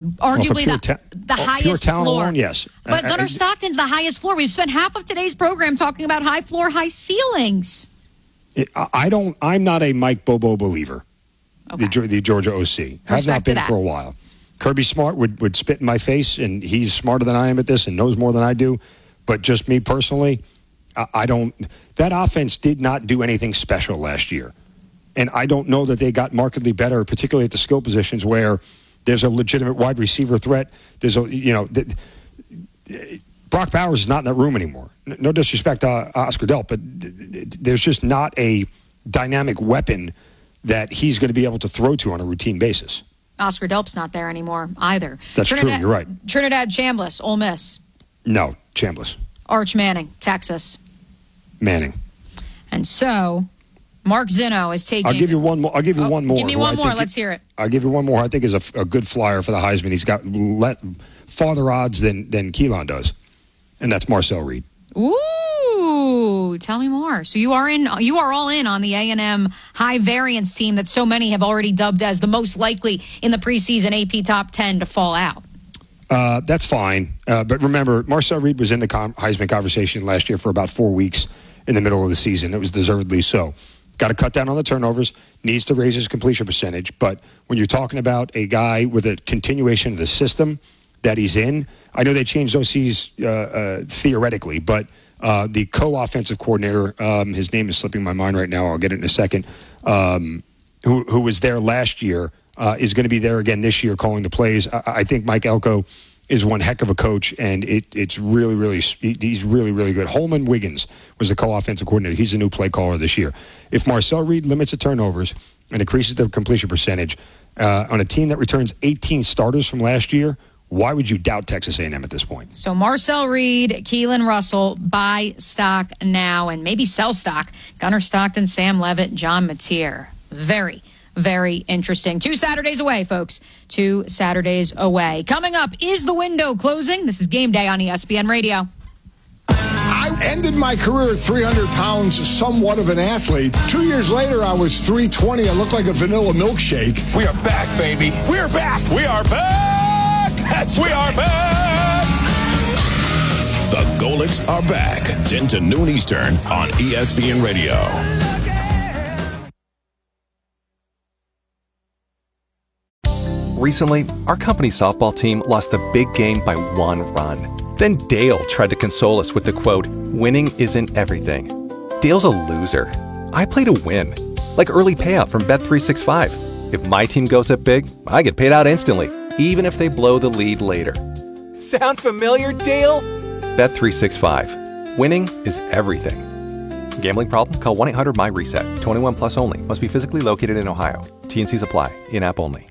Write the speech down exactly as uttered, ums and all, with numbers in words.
arguably well, the, ta- the oh, highest pure talent floor. Alone, yes. But I, Gunnar I, Stockton's the highest floor. We've spent half of today's program talking about high floor, high ceilings. It, I don't. I'm not a Mike Bobo believer. Okay. The, the Georgia O C has not been for a while. Kirby Smart would, would spit in my face, and he's smarter than I am at this and knows more than I do. But just me personally, I, I don't. That offense did not do anything special last year, and I don't know that they got markedly better, particularly at the skill positions where there's a legitimate wide receiver threat. There's a you know. The, Brock Bowers is not in that room anymore. No disrespect to Oscar Delp, but there's just not a dynamic weapon that he's going to be able to throw to on a routine basis. Oscar Delp's not there anymore either. That's Trinidad, true. You're right. Trinidad Chambliss, Ole Miss. No, Chambliss. Arch Manning, Texas. Manning. And so, Mark Zinno is taking. I'll give you one more. I'll give you oh, one more. Give me one more. Let's hear it. I'll give you one more. I think is a, a good flyer for the Heisman. He's got let, farther odds than than Keelan does, and that's Marcel Reed. Ooh, tell me more. So you are in. You are all in on the A and M high variance team that so many have already dubbed as the most likely in the preseason A P top ten to fall out. Uh, that's fine, uh, but remember, Marcel Reed was in the con- Heisman conversation last year for about four weeks in the middle of the season. It was deservedly so. Got to cut down on the turnovers. Needs to raise his completion percentage. But when you're talking about a guy with a continuation of the system that he's in, I know they changed O Cs uh, uh, theoretically, but uh, the co-offensive coordinator, um, his name is slipping my mind right now. I'll get it in a second. Um, who, who was there last year uh, is going to be there again this year, calling the plays. I, I think Mike Elko is one heck of a coach, and it, it's really, really, he's really, really good. Holman Wiggins was the co-offensive coordinator. He's the new play caller this year. If Marcel Reed limits the turnovers and increases the completion percentage uh, on a team that returns eighteen starters from last year, why would you doubt Texas A and M at this point? So Marcel Reed, Keelan Russell, buy stock now and maybe sell stock. Gunnar Stockton, Sam Levitt, John Mateer. Very, very interesting. Two Saturdays away, folks. Two Saturdays away. Coming up, is the window closing? This is Game Day on E S P N Radio. I ended my career at three hundred pounds, somewhat of an athlete. Two years later, I was three twenty. I looked like a vanilla milkshake. We are back, baby. We are back. We are back. That's we are back. The Golics are back. ten to noon Eastern on E S P N Radio. Recently, our company softball team lost the big game by one run. Then Dale tried to console us with the quote, "Winning isn't everything." Dale's a loser. I play to win. Like early payout from Bet three sixty-five. If my team goes up big, I get paid out instantly, even if they blow the lead later. Sound familiar, Dale? Bet three sixty-five. Winning is everything. Gambling problem? Call one eight hundred M Y RESET. twenty-one plus only. Must be physically located in Ohio. T and C's apply. In-app only.